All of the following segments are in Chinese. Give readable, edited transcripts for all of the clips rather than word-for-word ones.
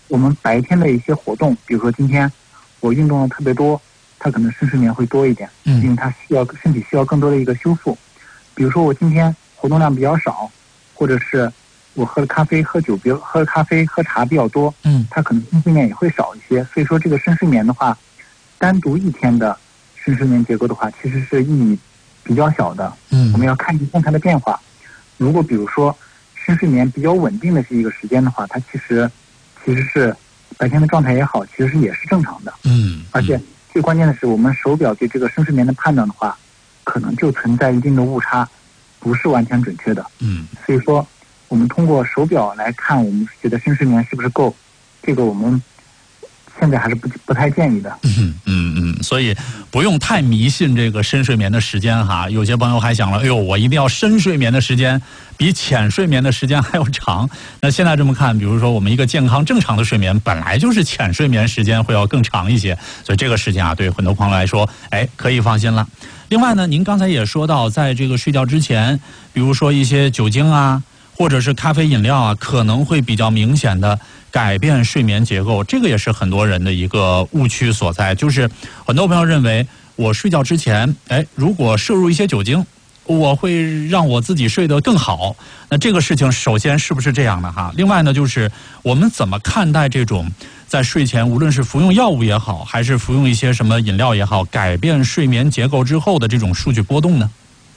我们白天的一些活动，比如说今天我运动的特别多，它可能深睡眠会多一点，因为它身体需要更多的一个修复。比如说我今天活动量比较少，或者是我喝了咖啡、喝酒，比如喝咖啡、喝茶比较多，它可能深睡眠也会少一些。所以说这个深睡眠的话，单独一天的深睡眠结构的话，其实是意义比较小的。我们要看一天它的变化。如果比如说深睡眠比较稳定的是一个时间的话，它其实是白天的状态也好，其实也是正常的。而且最关键的是，我们手表对这个深睡眠的判断的话，可能就存在一定的误差，不是完全准确的。所以说我们通过手表来看我们觉得深睡眠是不是够，这个我们现在还是不太建议的。 所以不用太迷信这个深睡眠的时间哈。有些朋友还想了，哎呦，我一定要深睡眠的时间比浅睡眠的时间还要长。那现在这么看，比如说我们一个健康正常的睡眠，本来就是浅睡眠时间会要更长一些，所以这个时间啊，对很多朋友来说，可以放心了。另外呢，您刚才也说到，在这个睡觉之前，比如说一些酒精啊，或者是咖啡饮料啊，可能会比较明显的改变睡眠结构，这个也是很多人的一个误区所在。就是很多朋友认为，我睡觉之前，如果摄入一些酒精，我会让我自己睡得更好。那这个事情首先是不是这样的哈？另外呢，就是我们怎么看待这种在睡前无论是服用药物也好，还是服用一些什么饮料也好，改变睡眠结构之后的这种数据波动呢？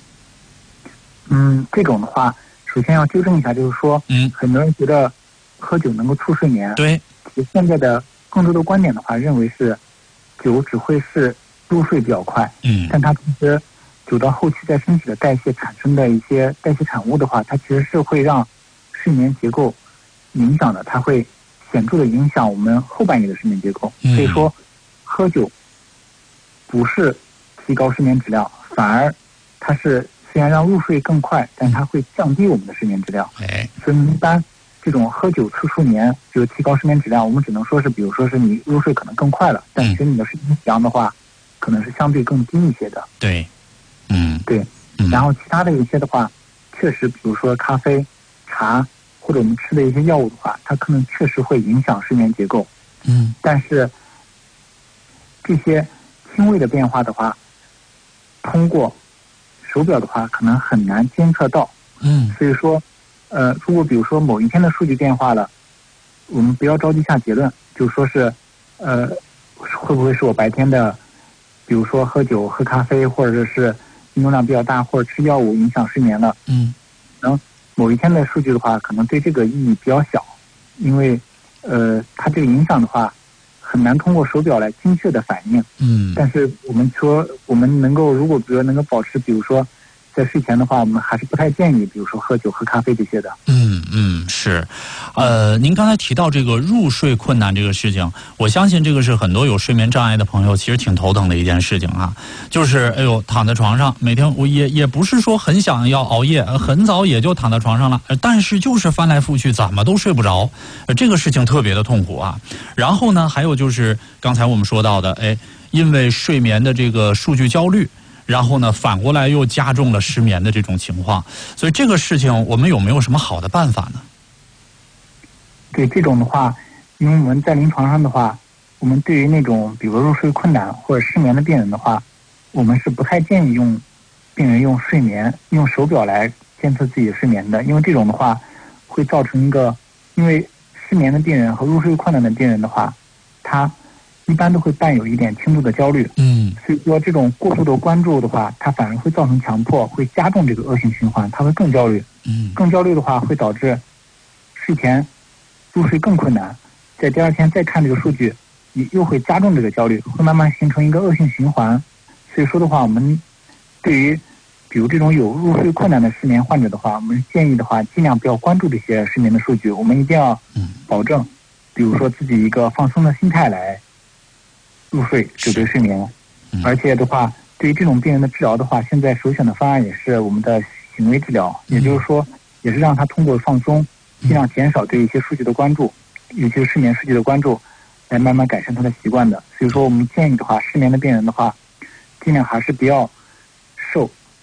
这种的话，首先要纠正一下，就是说，很多人觉得喝酒能够促睡眠。 对， 其实现在的更多的观点的话，认为是酒只会是入睡比较快，但它其实酒到后期在身体的代谢产生的一些代谢产物的话，它其实是会让睡眠结构影响的，它会显著的影响我们后半夜的睡眠结构。所以说，喝酒不是提高睡眠质量，反而它是虽然让入睡更快，但它会降低我们的睡眠质量。所以一般这种喝酒促睡眠就是提高睡眠质量，我们只能说是，比如说是你入睡可能更快了，但其实你的睡眠质量的话，可能是相对更低一些的。 对， 对。然后其他的一些的话，确实，比如说咖啡、茶或者我们吃的一些药物的话，它可能确实会影响睡眠结构。但是这些轻微的变化的话，通过手表的话可能很难监测到。所以说如果比如说某一天的数据变化了，我们不要着急下结论，就说是会不会是我白天的比如说喝酒、喝咖啡，或者是运动量比较大，或者吃药物影响睡眠了。然后某一天的数据的话，可能对这个意义比较小，因为它这个影响的话很难通过手表来精确的反映。但是我们说我们能够，如果比如能够保持，比如说在睡前的话，我们还是不太建议，比如说喝酒、喝咖啡这些的。 是。您刚才提到这个入睡困难这个事情，我相信这个是很多有睡眠障碍的朋友其实挺头疼的一件事情啊。就是躺在床上，每天我也不是说很想要熬夜，很早也就躺在床上了，但是就是翻来覆去怎么都睡不着，这个事情特别的痛苦啊。然后呢，还有就是刚才我们说到的，因为睡眠的这个数据焦虑，然后呢，反过来又加重了失眠的这种情况，所以这个事情我们有没有什么好的办法呢？ 对这种的话，因为我们在临床上的话，我们对于那种比如入睡困难或者失眠的病人的话，我们是不太建议病人用手表来监测自己的睡眠的，因为这种的话会造成一个，因为失眠的病人和入睡困难的病人的话，他一般都会伴有一点轻度的焦虑。所以说这种过度的关注的话，它反而会造成强迫，会加重这个恶性循环，它会更焦虑。更焦虑的话会导致睡前入睡更困难，在第二天再看这个数据，又会加重这个焦虑，会慢慢形成一个恶性循环。所以说的话，我们对于比如这种有入睡困难的失眠患者的话，我们建议的话，尽量不要关注这些失眠的数据，我们一定要保证，比如说自己一个放松的心态来入睡，就对睡眠。而且的话，对于这种病人的治疗的话，现在首选的方案也是我们的行为治疗，也就是说，也是让他通过放松，尽量减少对一些数据的关注，尤其是失眠数据的关注，来慢慢改善他的习惯的。所以说，我们建议的话，失眠的病人的话，尽量还是不要受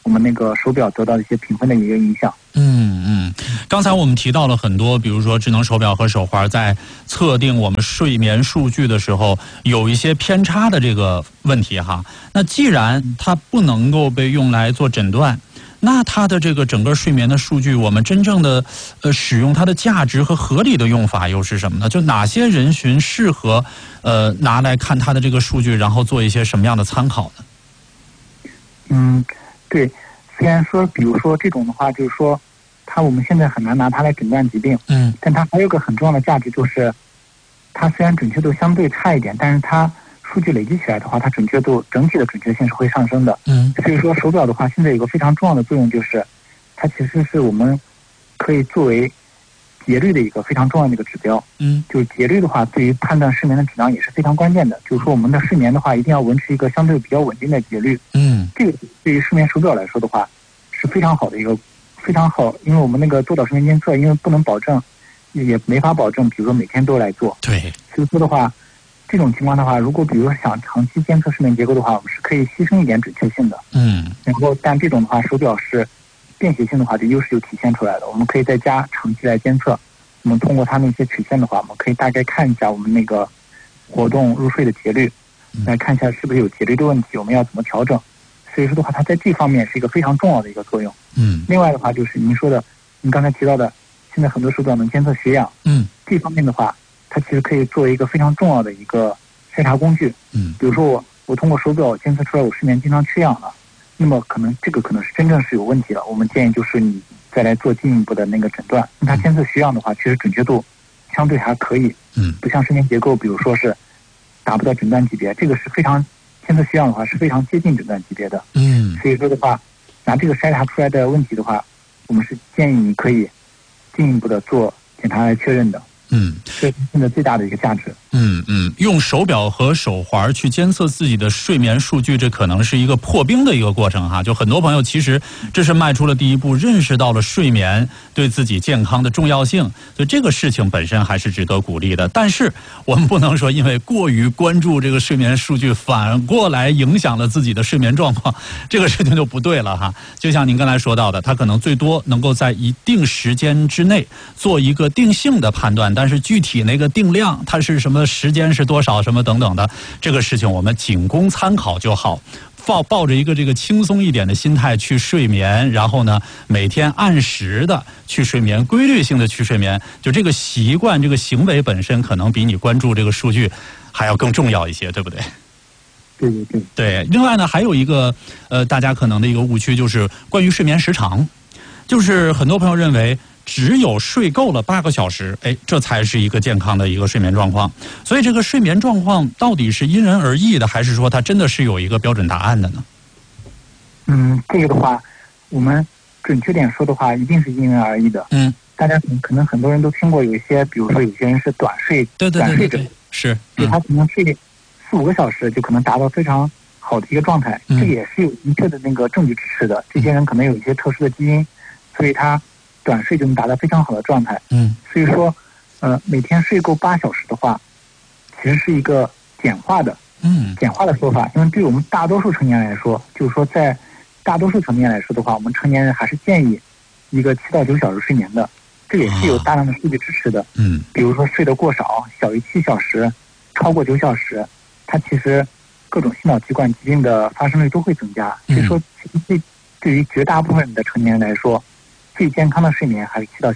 我们那个手表得到一些评分的一个影响。 刚才我们提到了很多，比如说智能手表和手环在测定我们睡眠数据的时候有一些偏差的这个问题哈。那既然它不能够被用来做诊断，那它的这个整个睡眠的数据，我们真正的使用它的价值和合理的用法又是什么呢？就哪些人群适合拿来看它的这个数据，然后做一些什么样的参考呢？对，虽然说比如说这种的话，就是说我们现在很难拿它来诊断疾病，但它还有个很重要的价值，就是它虽然准确度相对差一点，但是它数据累积起来的话，它准确度整体的准确性是会上升的。所以说手表的话，现在有个非常重要的作用，就是它其实是我们可以作为节律的一个非常重要的一个指标。就是节律的话，对于判断睡眠的质量也是非常关键的。就是说我们的睡眠的话，一定要维持一个相对比较稳定的节律。这个对于睡眠手表来说的话，是非常好的一个非常好，因为我们那个多导睡眠监测，因为不能保证，也没法保证，比如说每天都来做。 对， 所以说的话，这种情况的话，如果比如说想长期监测睡眠结构的话，我们是可以牺牲一点准确性的。然后但这种的话，手表是便携性的话，这优势就体现出来了。我们可以在家长期来监测，我们通过它那些曲线的话，我们可以大概看一下我们那个活动入睡的节律，来看一下是不是有节律的问题，我们要怎么调整。所以说的话，它在这方面是一个非常重要的一个作用。另外的话就是您说的，您刚才提到的，现在很多手表能监测血氧。这方面的话，它其实可以作为一个非常重要的一个筛查工具。比如说我通过手表监测出来我睡眠经常缺氧了，那么这个可能是真正是有问题了。我们建议就是你再来做进一步的那个诊断。它监测血氧的话，其实准确度相对还可以。不像睡眠结构，比如说是达不到诊断级别，这个是非常监测血氧的话是非常接近诊断级别的。所以说的话，拿这个筛查出来的问题的话，我们是建议你可以进一步的做检查来确认的。这是现在最大的一个价值。 用手表和手环去监测自己的睡眠数据，这可能是一个破冰的一个过程哈。就很多朋友其实这是迈出了第一步，认识到了睡眠对自己健康的重要性，所以这个事情本身还是值得鼓励的。但是我们不能说因为过于关注这个睡眠数据，反过来影响了自己的睡眠状况，这个事情就不对了哈。就像您刚才说到的，它可能最多能够在一定时间之内做一个定性的判断，但是具体那个定量它是什么时间是多少什么等等的，这个事情我们仅供参考就好。抱着一个这个轻松一点的心态去睡眠，然后呢每天按时的去睡眠，规律性的去睡眠，就这个习惯这个行为本身可能比你关注这个数据还要更重要一些，对不对？对。另外呢还有一个大家可能的一个误区，就是关于睡眠时长。就是很多朋友认为只有睡够了8个小时，这才是一个健康的一个睡眠状况。所以这个睡眠状况到底是因人而异的，还是说它真的是有一个标准答案的呢？ 这个的话，我们准确点说的话，一定是因人而异的。大家可能很多人都听过有一些，比如说有些人是短睡，短睡者， 是， 他可能睡4-5个小时就可能达到非常好的一个状态，这个也是有明确的那个证据支持的。这些人可能有一些特殊的基因，所以他短睡就能达到非常好的状态。所以说，每天睡够8小时的话，其实是一个简化的说法。因为对我们大多数成年人来说，就是说在大多数层面来说的话，我们成年人还是建议一个7到9小时睡眠的。这也是有大量的数据支持的。比如说睡得过少，小于7小时，超过9小时，它其实各种心脑血管疾病的发生率都会增加。所以说，对于绝大部分的成年人来说，最健康的睡眠还是7到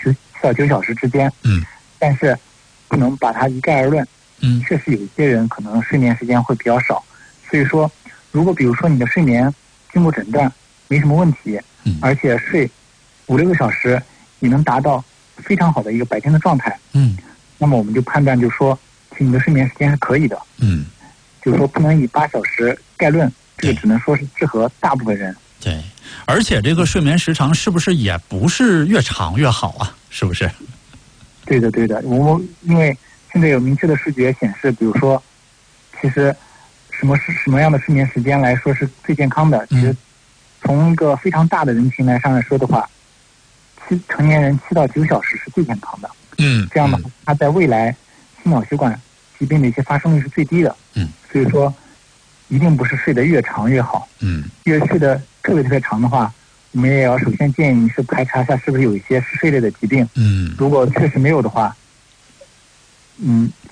9小时之间。但是不能把它一概而论。确实有一些人可能睡眠时间会比较少。所以说，如果比如说你的睡眠经过诊断没什么问题，而且睡5-6个小时也能达到非常好的一个白天的状态，那么我们就判断就是说，其实你的睡眠时间是可以的。就是说不能以8小时概论，这个只能说是适合大部分人。 对，而且这个睡眠时长是不是也不是越长越好啊？是不是？ 对的。因为现在有明确的数据也显示，比如说，其实什么样的睡眠时间来说是最健康的？其实从一个非常大的人群上来说的话，成年人7到9小时是最健康的。这样的话，它在未来心脑血管疾病的一些发生率是最低的。所以说， 一定不是睡得越长越好。越睡得特别长的话，我们也要首先建议你是排查一下是不是有一些嗜睡类的疾病。如果确实没有的话，